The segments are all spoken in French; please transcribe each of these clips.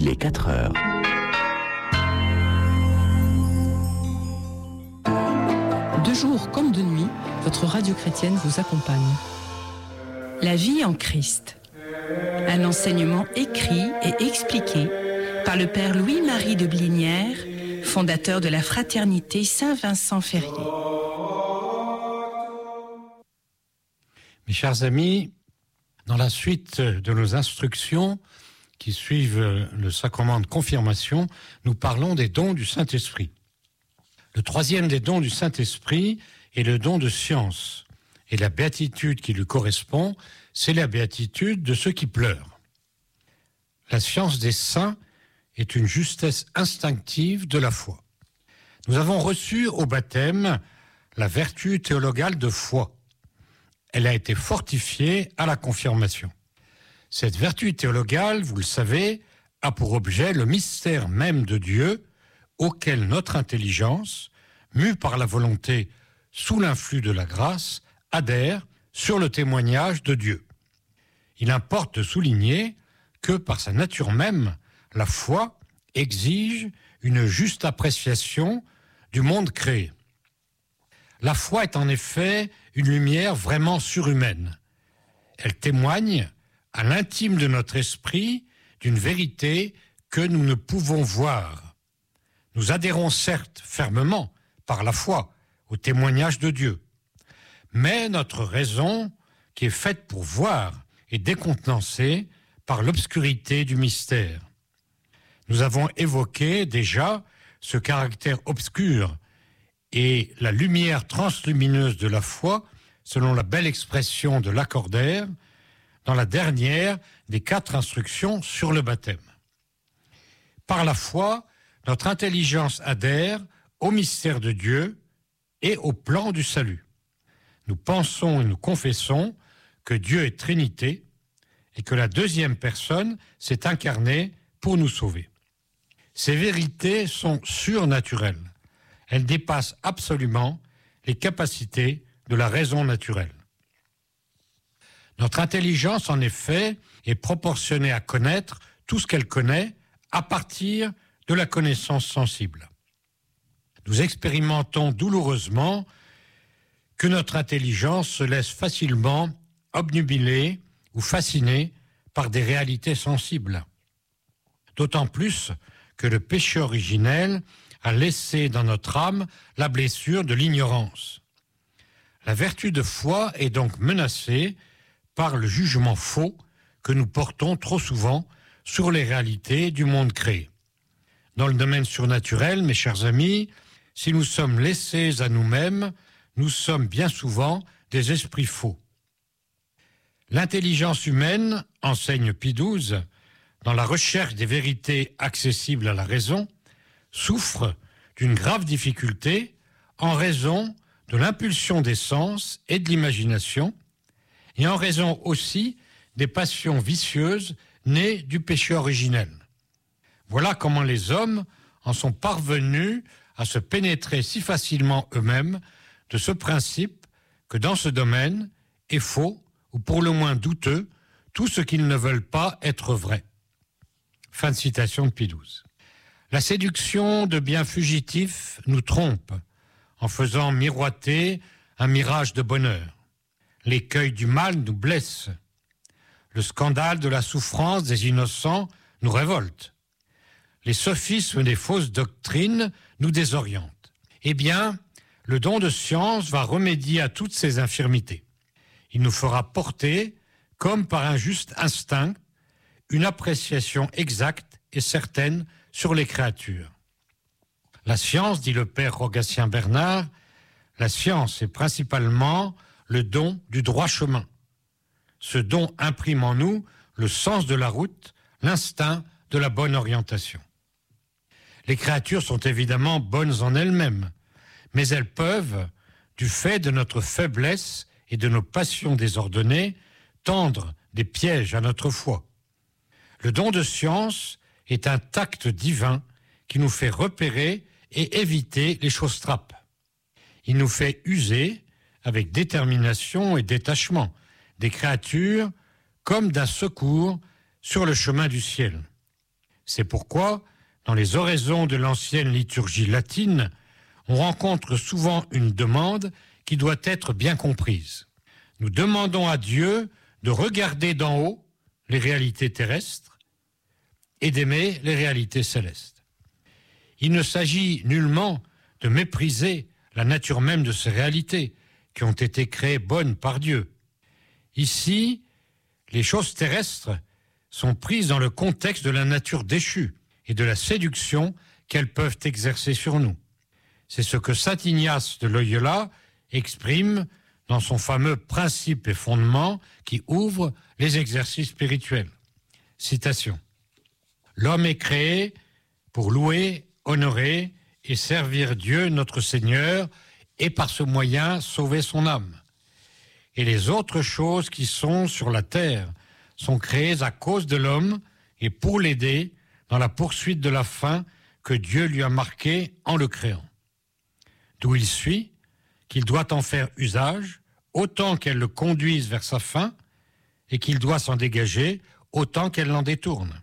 Il est 4 heures. De jour comme de nuit, votre radio chrétienne vous accompagne. La vie en Christ. Un enseignement écrit et expliqué par le Père Louis-Marie de Blinière, fondateur de la Fraternité Saint-Vincent-Ferrier. Mes chers amis, dans la suite de nos instructions qui suivent le sacrement de confirmation, nous parlons des dons du Saint-Esprit. Le troisième des dons du Saint-Esprit est le don de science. Et la béatitude qui lui correspond, c'est la béatitude de ceux qui pleurent. La science des saints est une justesse instinctive de la foi. Nous avons reçu au baptême la vertu théologale de foi. Elle a été fortifiée à la confirmation. Cette vertu théologale, vous le savez, a pour objet le mystère même de Dieu auquel notre intelligence, mue par la volonté sous l'influx de la grâce, adhère sur le témoignage de Dieu. Il importe de souligner que par sa nature même, la foi exige une juste appréciation du monde créé. La foi est en effet une lumière vraiment surhumaine. Elle témoigne à l'intime de notre esprit d'une vérité que nous ne pouvons voir. Nous adhérons certes fermement, par la foi, au témoignage de Dieu. Mais notre raison, qui est faite pour voir, est décontenancée par l'obscurité du mystère. Nous avons évoqué déjà ce caractère obscur et la lumière translumineuse de la foi, selon la belle expression de Lacordaire, dans la dernière des 4 instructions sur le baptême. Par la foi, notre intelligence adhère au mystère de Dieu et au plan du salut. Nous pensons et nous confessons que Dieu est Trinité et que la deuxième personne s'est incarnée pour nous sauver. Ces vérités sont surnaturelles. Elles dépassent absolument les capacités de la raison naturelle. Notre intelligence, en effet, est proportionnée à connaître tout ce qu'elle connaît à partir de la connaissance sensible. Nous expérimentons douloureusement que notre intelligence se laisse facilement obnubiler ou fasciner par des réalités sensibles. D'autant plus que le péché originel a laissé dans notre âme la blessure de l'ignorance. La vertu de foi est donc menacée par le jugement faux que nous portons trop souvent sur les réalités du monde créé. Dans le domaine surnaturel, mes chers amis, si nous sommes laissés à nous-mêmes, nous sommes bien souvent des esprits faux. L'intelligence humaine, enseigne Pie XII, dans la recherche des vérités accessibles à la raison, souffre d'une grave difficulté en raison de l'impulsion des sens et de l'imagination, et en raison aussi des passions vicieuses nées du péché originel. Voilà comment les hommes en sont parvenus à se pénétrer si facilement eux-mêmes de ce principe que dans ce domaine est faux, ou pour le moins douteux, tout ce qu'ils ne veulent pas être vrai. Fin de citation de Pie XII. La séduction de biens fugitifs nous trompe en faisant miroiter un mirage de bonheur. L'écueil du mal nous blesse. Le scandale de la souffrance des innocents nous révolte. Les sophismes des fausses doctrines nous désorientent. Eh bien, le don de science va remédier à toutes ces infirmités. Il nous fera porter, comme par un juste instinct, une appréciation exacte et certaine sur les créatures. La science, dit le père Rogatien Bernard, la science est principalement le don du droit chemin. Ce don imprime en nous le sens de la route, l'instinct de la bonne orientation. Les créatures sont évidemment bonnes en elles-mêmes, mais elles peuvent, du fait de notre faiblesse et de nos passions désordonnées, tendre des pièges à notre foi. Le don de science est un tact divin qui nous fait repérer et éviter les choses trappes. Il nous fait user, avec détermination et détachement, des créatures comme d'un secours sur le chemin du ciel. C'est pourquoi, dans les oraisons de l'ancienne liturgie latine, on rencontre souvent une demande qui doit être bien comprise. Nous demandons à Dieu de regarder d'en haut les réalités terrestres et d'aimer les réalités célestes. Il ne s'agit nullement de mépriser la nature même de ces réalités qui ont été créées bonnes par Dieu. Ici, les choses terrestres sont prises dans le contexte de la nature déchue et de la séduction qu'elles peuvent exercer sur nous. C'est ce que saint Ignace de Loyola exprime dans son fameux principe et fondement qui ouvre les exercices spirituels. Citation. L'homme est créé pour louer, honorer et servir Dieu notre Seigneur et par ce moyen sauver son âme. Et les autres choses qui sont sur la terre sont créées à cause de l'homme et pour l'aider dans la poursuite de la fin que Dieu lui a marquée en le créant. D'où il suit qu'il doit en faire usage autant qu'elle le conduise vers sa fin et qu'il doit s'en dégager autant qu'elle l'en détourne.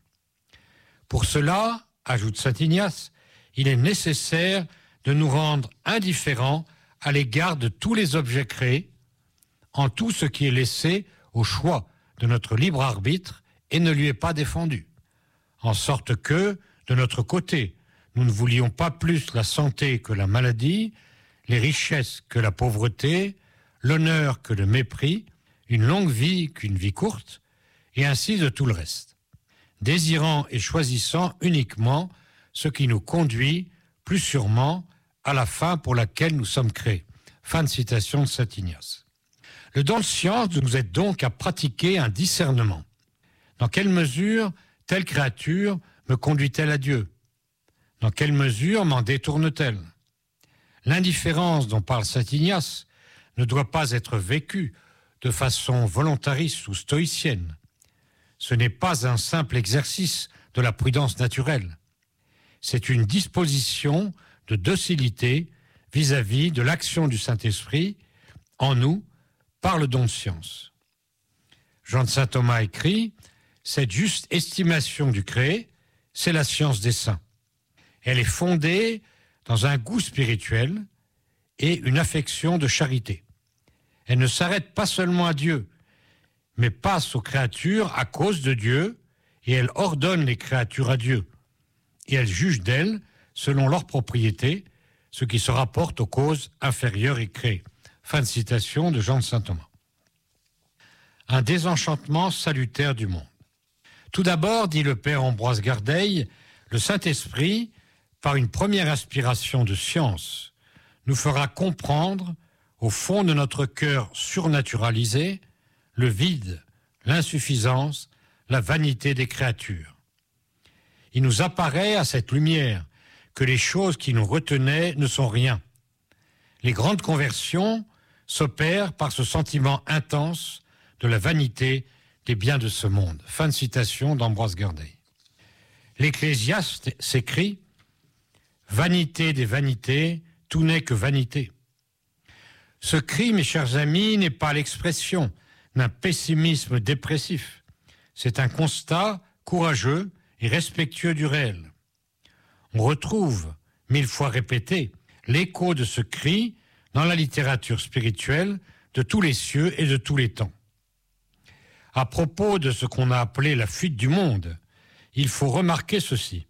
Pour cela, ajoute saint Ignace, il est nécessaire de nous rendre indifférents à l'égard de tous les objets créés, en tout ce qui est laissé au choix de notre libre arbitre et ne lui est pas défendu. En sorte que, de notre côté, nous ne voulions pas plus la santé que la maladie, les richesses que la pauvreté, l'honneur que le mépris, une longue vie qu'une vie courte, et ainsi de tout le reste, désirant et choisissant uniquement ce qui nous conduit plus sûrement à la fin pour laquelle nous sommes créés. Fin de citation de saint Ignace. Le don de science nous aide donc à pratiquer un discernement. Dans quelle mesure telle créature me conduit-elle à Dieu? Dans quelle mesure m'en détourne-t-elle? L'indifférence dont parle saint Ignace ne doit pas être vécue de façon volontariste ou stoïcienne. Ce n'est pas un simple exercice de la prudence naturelle. C'est une disposition de docilité vis-à-vis de l'action du Saint-Esprit en nous par le don de science. Jean de saint Thomas écrit « Cette juste estimation du créé, c'est la science des saints. Elle est fondée dans un goût spirituel et une affection de charité. Elle ne s'arrête pas seulement à Dieu, mais passe aux créatures à cause de Dieu, et elle ordonne les créatures à Dieu. Et elle juge d'elles, selon leur propriété, ce qui se rapporte aux causes inférieures et créées. » Fin de citation de Jean de saint Thomas. Un désenchantement salutaire du monde. Tout d'abord, dit le père Ambroise Gardeil, le Saint-Esprit, par une première inspiration de science, nous fera comprendre, au fond de notre cœur surnaturalisé, le vide, l'insuffisance, la vanité des créatures. Il nous apparaît à cette lumière que les choses qui nous retenaient ne sont rien. Les grandes conversions s'opèrent par ce sentiment intense de la vanité des biens de ce monde. Fin de citation d'Ambroise Gardeil. L'Ecclésiaste s'écrit « Vanité des vanités, tout n'est que vanité ». Ce cri, mes chers amis, n'est pas l'expression d'un pessimisme dépressif. C'est un constat courageux et respectueux du réel. On retrouve, 1000 fois répété, l'écho de ce cri dans la littérature spirituelle de tous les cieux et de tous les temps. À propos de ce qu'on a appelé la fuite du monde, il faut remarquer ceci.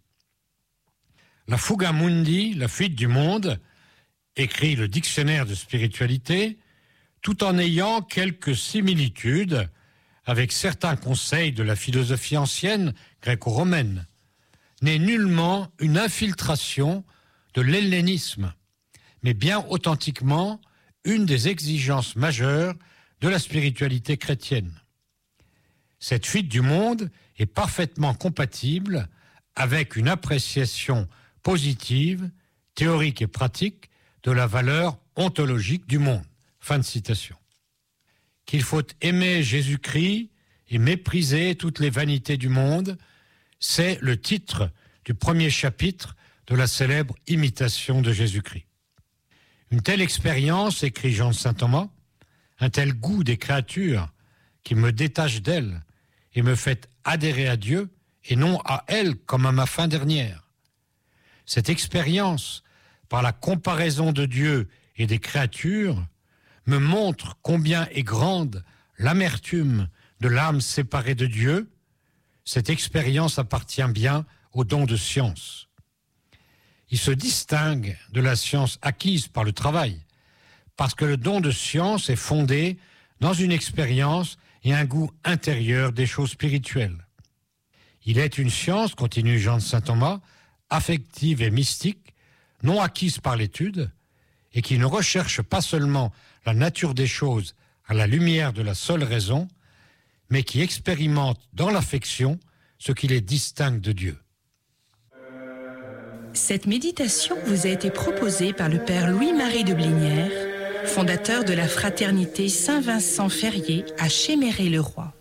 La fuga mundi, la fuite du monde, écrit le dictionnaire de spiritualité, tout en ayant quelques similitudes avec certains conseils de la philosophie ancienne gréco-romaine, n'est nullement une infiltration de l'hellénisme, mais bien authentiquement une des exigences majeures de la spiritualité chrétienne. Cette fuite du monde est parfaitement compatible avec une appréciation positive, théorique et pratique de la valeur ontologique du monde. Fin de citation. Qu'il faut aimer Jésus-Christ et mépriser toutes les vanités du monde, c'est le titre du premier chapitre de la célèbre Imitation de Jésus-Christ. Une telle expérience, écrit Jean de saint Thomas, un tel goût des créatures qui me détache d'elles et me fait adhérer à Dieu et non à elle comme à ma fin dernière. Cette expérience, par la comparaison de Dieu et des créatures, me montre combien est grande l'amertume de l'âme séparée de Dieu. Cette expérience appartient bien au don de science. Il se distingue de la science acquise par le travail, parce que le don de science est fondé dans une expérience et un goût intérieur des choses spirituelles. Il est une science, continue Jean de Saint Thomas, affective et mystique, non acquise par l'étude, et qui ne recherche pas seulement la nature des choses à la lumière de la seule raison, mais qui expérimente dans l'affection ce qui les distingue de Dieu. Cette méditation vous a été proposée par le Père Louis-Marie de Blinière, fondateur de la fraternité Saint-Vincent-Ferrier à Chéméré-le-Roi.